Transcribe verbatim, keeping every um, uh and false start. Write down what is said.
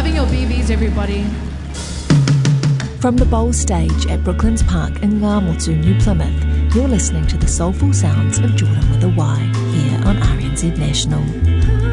Loving your B Vs, everybody. From the Bowl stage at Brooklands Park in Ngāmotu, New Plymouth, you're listening to the soulful sounds of Jordan with a Y here on R N Z National.